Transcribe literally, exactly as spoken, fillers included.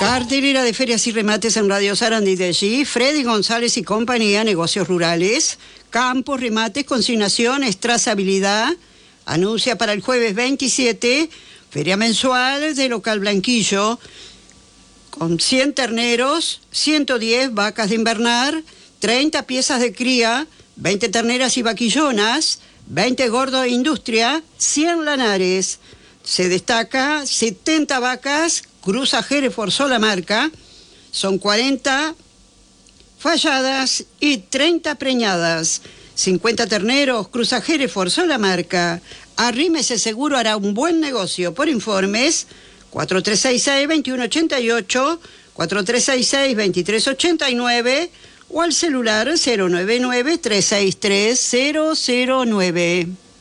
Cartelera de ferias y remates en Radio Sarandí de allí. Freddy González y compañía, negocios rurales, campos, remates, consignaciones, trazabilidad. Anuncia para el jueves veintisiete, feria mensual de local Blanquillo, con cien terneros, ciento diez vacas de invernar, treinta piezas de cría, veinte terneras y vaquillonas, veinte gordos de industria, cien lanares. Se destaca setenta vacas, Cruza Hereford sola marca, son cuarenta falladas y treinta preñadas. cincuenta terneros, Cruza Hereford sola marca. Arrímese seguro, hará un buen negocio. Por informes, cuatro tres seis seis, dos uno ocho ocho, cuatro tres seis seis, dos tres ocho nueve o al celular cero nueve nueve, tres seis tres, cero cero nueve.